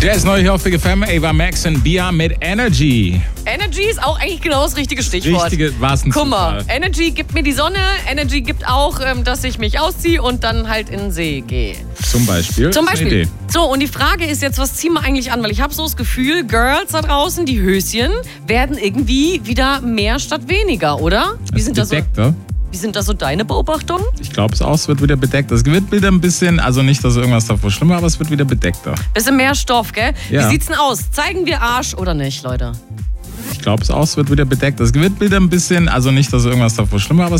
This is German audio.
Der ist neu hier auf Big FM. Ava Max und Bia mit Energy. Energy ist auch eigentlich genau das richtige Stichwort. War's ein Guck mal, Zufall. Energy gibt mir die Sonne, Energy gibt auch, dass ich mich ausziehe und dann halt in den See gehe. Zum Beispiel. Zum Ist eine Beispiel. Idee. So, und die Frage ist jetzt, was ziehen wir eigentlich an? Weil ich habe so das Gefühl, Girls da draußen, die Höschen, werden irgendwie wieder mehr statt weniger, oder? Das ist bedeckter. Wie sind das so deine Beobachtungen? Ich glaube, es wird wieder bedeckt. Es wird wieder ein bisschen, also nicht, dass irgendwas davor schlimm war, aber es wird wieder bedeckter. Bisschen mehr Stoff, gell? Ja. Wie sieht's denn aus? Zeigen wir Arsch oder nicht, Leute? Ich glaube, es wird wieder bedeckt. Es wird wieder ein bisschen, also nicht, dass irgendwas davor schlimm war, aber